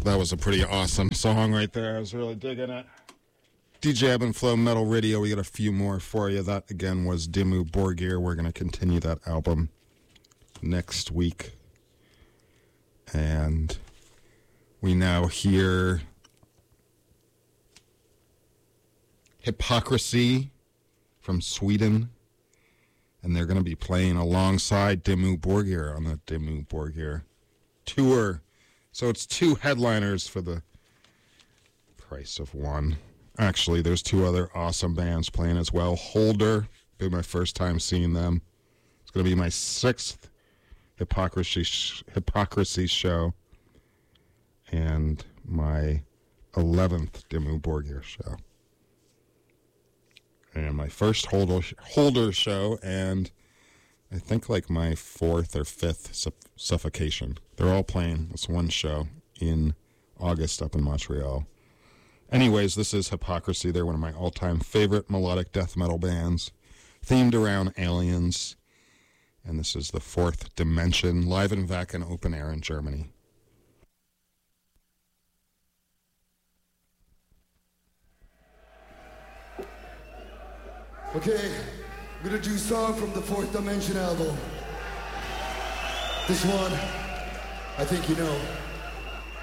That was a pretty awesome song right there. I was really digging it. DJ Ebb and Flow Metal Radio. We got a few more for you. That, again, was Dimmu Borgir. We're going to continue that album next week. And we now hear Hypocrisy from Sweden. And they're going to be playing alongside Dimmu Borgir on the Dimmu Borgir tour. So it's two headliners for the price of one. Actually, there's two other awesome bands playing as well. Holder, be my first time seeing them. It's going to be my 6th Hypocrisy show and my 11th Dimmu Borgir show. And my first Holder show, and I think like my 4th or 5th Suffocation. They're all playing this one show in August up in Montreal. Anyways, this is Hypocrisy. They're one of my all-time favorite melodic death metal bands, themed around aliens. And this is the 4th Dimension, live in Wacken Open Air in Germany. Okay, I'm gonna do a song from the 4th Dimension album. This one, I think you know.